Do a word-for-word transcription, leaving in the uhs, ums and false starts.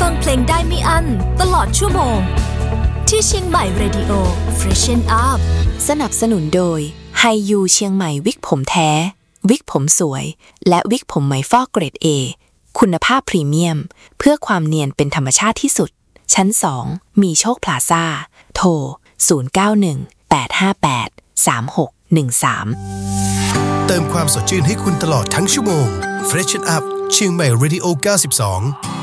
ฟังเพลงได้ไม่อั้นตลอดชั่วโมงที่เชียงใหม่ Radio Freshen Up สนับสนุนโดยไฮยูเชียงใหม่วิกผมแท้วิกผมสวยและวิกผมไหมฟอกเกรด A คุณภาพพรีเมียมเพื่อความเนียนเป็นธรรมชาติที่สุดชั้นสองมีโชคพลาซ่าโทรศูนย์ เก้า หนึ่ง แปด ห้า แปด สาม หก หนึ่ง สามเติมความสดชื่นให้คุณตลอดทั้งชั่วโมง Freshen Up เชียงใหม่ Radio เก้าสิบสอง